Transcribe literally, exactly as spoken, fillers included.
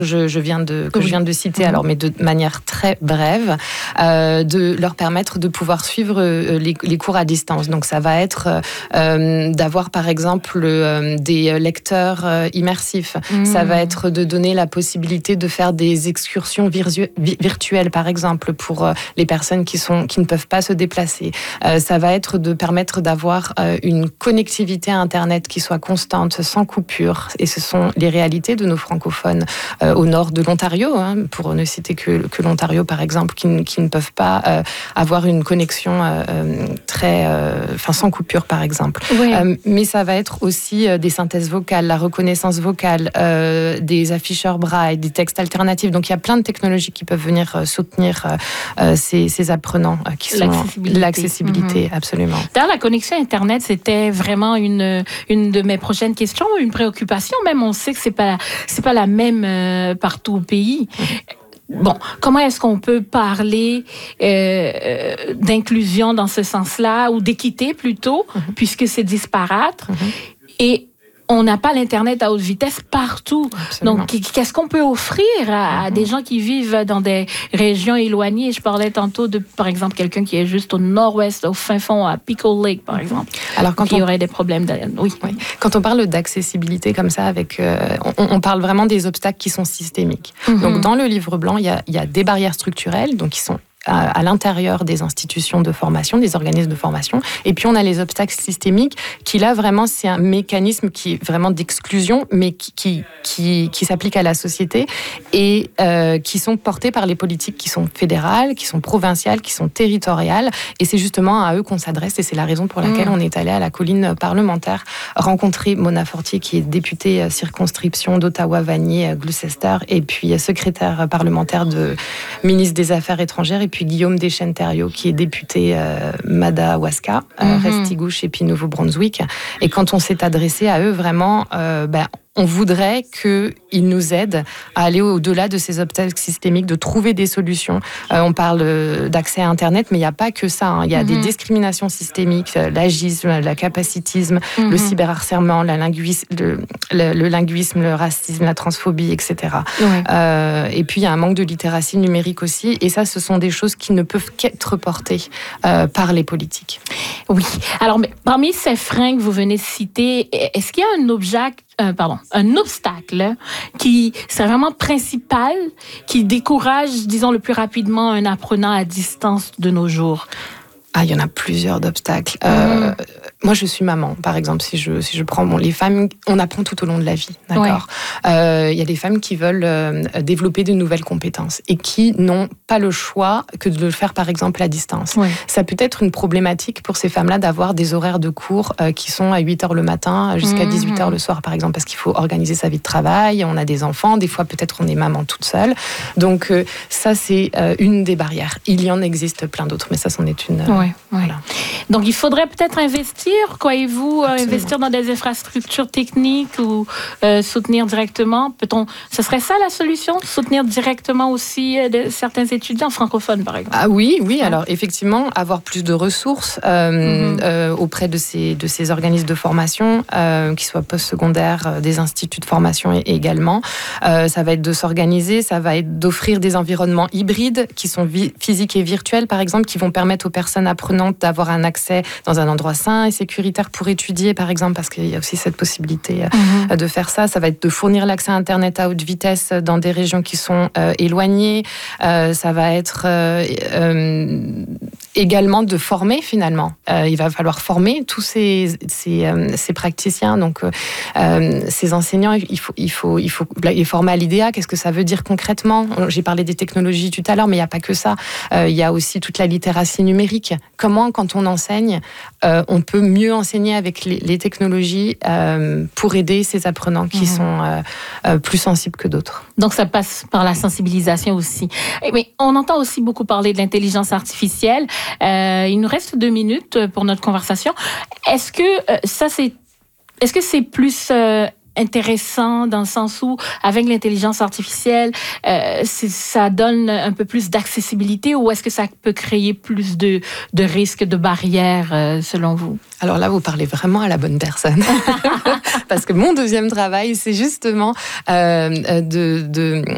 je, je viens de, que oui. je viens de citer, mmh. alors, mais de manière très brève, euh, de leur permettre de pouvoir suivre euh, les, les cours à distance. Donc, ça va être euh, d'avoir, par exemple, euh, des lecteurs euh, immersifs. Mmh. Ça va être de donner la possibilité de faire des excursions virtu- virtuelles, par exemple, pour euh, les personnes qui, sont, qui ne peuvent pas se déplacer. Euh, ça va être de permettre d'avoir euh, une connectivité à Internet qui soit constante, sans coupure. Et ce sont les réalités de nos francophones euh, au nord de l'Ontario, hein, pour ne citer que, que l'Ontario, par exemple, qui, qui ne peuvent pas euh, avoir une connexion euh, très, euh, enfin, sans coupure, par exemple. Oui. Euh, mais ça va être aussi euh, des synthèses vocales, la reconnaissance vocale, euh, des afficheurs braille, des textes alternatifs. Donc, il y a plein de technologies qui peuvent venir euh, soutenir euh, ces, ces apprenants euh, qui sont l'accessibilité, l'accessibilité mm-hmm. absolument. D'ailleurs, la connexion Internet, c'était vraiment une, une de mes prochaines questions, une préoccupation. Même, on sait que c'est pas, c'est pas la même euh, partout au pays. Mm-hmm. Bon, comment est-ce qu'on peut parler euh, d'inclusion dans ce sens-là, ou d'équité plutôt, mm-hmm. puisque c'est disparate, mm-hmm. et on n'a pas l'Internet à haute vitesse partout. Absolument. Donc, qu'est-ce qu'on peut offrir à, à des gens qui vivent dans des régions éloignées? Je parlais tantôt de, par exemple, quelqu'un qui est juste au nord-ouest, au fin fond, à Pickle Lake, par exemple. Alors, quand il on... y aurait des problèmes de... oui. oui. Quand on parle d'accessibilité comme ça, avec, euh, on, on parle vraiment des obstacles qui sont systémiques. Mm-hmm. Donc, dans le livre blanc, il y a, il y a des barrières structurelles, donc qui sont à, à l'intérieur des institutions de formation, des organismes de formation. Et puis, on a les obstacles systémiques qui, là, vraiment, c'est un mécanisme qui est vraiment d'exclusion, mais qui, qui, qui, qui s'applique à la société et euh, qui sont portés par les politiques qui sont fédérales, qui sont provinciales, qui sont territoriales. Et c'est justement à eux qu'on s'adresse. Et c'est la raison pour laquelle mmh. on est allé à la colline parlementaire rencontrer Mona Fortier, qui est députée circonscription d'Ottawa-Vanier-Gloucester, et puis secrétaire parlementaire de ministre des Affaires étrangères, et puis Guillaume Deschênes-Thériault, qui est député euh, Madawaska, euh, mm-hmm. Restigouche et puis Nouveau-Brunswick. Et quand on s'est adressé à eux, vraiment, euh, ben, on voudrait qu'ils nous aident à aller au-delà de ces obstacles systémiques, de trouver des solutions. Euh, on parle d'accès à Internet, mais il n'y a pas que ça. Hein. Il y a mm-hmm. des discriminations systémiques, l'agisme, la capacitisme, mm-hmm. le cyberharcèlement, la linguisme, le, le, le linguisme, le racisme, la transphobie, et cetera. Ouais. Euh, et puis, il y a un manque de littératie numérique aussi. Et ça, ce sont des choses qui ne peuvent qu'être portées euh, par les politiques. Oui. Alors, mais parmi ces freins que vous venez de citer, est-ce qu'il y a un objet, euh, pardon, un obstacle qui serait vraiment principal, qui décourage, disons, le plus rapidement un apprenant à distance de nos jours? Ah, il y en a plusieurs d'obstacles. Mmh. Euh, moi, je suis maman, par exemple. Si je si je prends bon, les femmes, on apprend tout au long de la vie, d'accord. Il ouais. euh, y a des femmes qui veulent euh, développer de nouvelles compétences et qui n'ont pas le choix que de le faire, par exemple, à distance. Ouais. Ça peut être une problématique pour ces femmes-là d'avoir des horaires de cours euh, qui sont à huit heures le matin jusqu'à mmh. dix-huit heures le soir, par exemple, parce qu'il faut organiser sa vie de travail. On a des enfants, des fois peut-être on est maman toute seule. Donc euh, ça, c'est euh, une des barrières. Il y en existe plein d'autres, mais ça, c'en est une. Euh, Ouais, ouais. Voilà. Donc, il faudrait peut-être investir, croyez-vous, euh, investir dans des infrastructures techniques ou euh, soutenir directement. Peut-on, ce serait ça la solution, soutenir directement aussi euh, de, certains étudiants francophones, par exemple? Ah oui, oui. Ouais. Alors, effectivement, avoir plus de ressources euh, mm-hmm. euh, auprès de ces, de ces organismes de formation, euh, qu'ils soient post-secondaires, euh, des instituts de formation également. Euh, ça va être de s'organiser, ça va être d'offrir des environnements hybrides qui sont vi- physiques et virtuels, par exemple, qui vont permettre aux personnes apprenantes d'avoir un accès dans un endroit sain et sécuritaire pour étudier, par exemple, parce qu'il y a aussi cette possibilité mmh. de faire ça. Ça va être de fournir l'accès à Internet à haute vitesse dans des régions qui sont euh, éloignées. Euh, ça va être euh, euh, également de former, finalement. Euh, il va falloir former tous ces, ces, euh, ces praticiens, donc euh, ces enseignants. Il faut, il faut, il faut les former à l'I D A. Qu'est-ce que ça veut dire concrètement? J'ai parlé des technologies tout à l'heure, mais il n'y a pas que ça. Euh, il y a aussi toute la littératie numérique. Comment, quand on enseigne, euh, on peut mieux enseigner avec les, les technologies euh, pour aider ces apprenants qui mmh. sont euh, euh, plus sensibles que d'autres. Donc, ça passe par la sensibilisation aussi. Mais on entend aussi beaucoup parler de l'intelligence artificielle. Euh, il nous reste deux minutes pour notre conversation. Est-ce que euh, ça, c'est... Est-ce que c'est plus... Euh, intéressant dans le sens où, avec l'intelligence artificielle, euh, c'est, ça donne un peu plus d'accessibilité, ou est-ce que ça peut créer plus de, de risques, de barrières, euh, selon vous? Alors là, vous parlez vraiment à la bonne personne. Parce que mon deuxième travail, c'est justement euh, de, de,